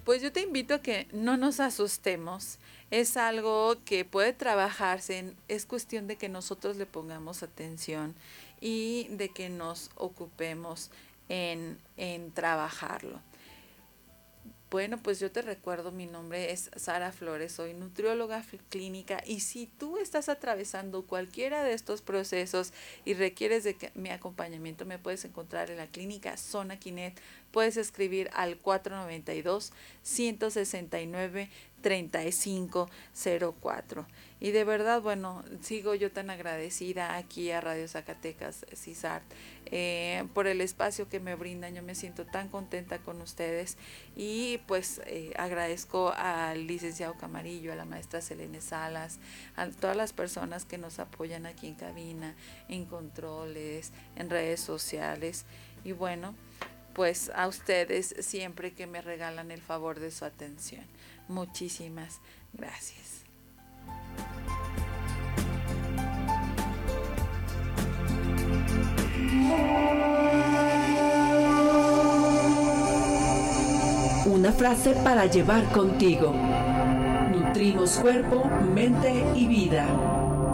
Pues yo te invito a que no nos asustemos. Es algo que puede trabajarse, es cuestión de que nosotros le pongamos atención y de que nos ocupemos en trabajarlo. Bueno, pues yo te recuerdo, mi nombre es Sara Flores, soy nutrióloga clínica y si tú estás atravesando cualquiera de estos procesos y requieres de mi acompañamiento, me puedes encontrar en la clínica Zona Quinet, puedes escribir al 492-169-3504. Y de verdad, bueno, sigo yo tan agradecida aquí a Radio Zacatecas, CISART, por el espacio que me brindan. Yo me siento tan contenta con ustedes y pues agradezco al licenciado Camarillo, a la maestra Selene Salas, a todas las personas que nos apoyan aquí en cabina, en controles, en redes sociales y bueno, pues a ustedes siempre que me regalan el favor de su atención. Muchísimas gracias. Una frase para llevar contigo. Nutrimos cuerpo, mente y vida.